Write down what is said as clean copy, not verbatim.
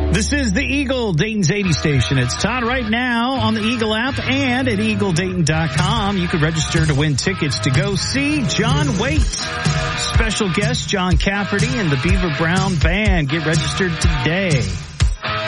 This is the Eagle, Dayton's 80 station. It's Todd right now on the Eagle app and at EagleDayton.com. You can register to win tickets to go see John Waite. Special guest John Cafferty and the Beaver Brown Band. Get registered today.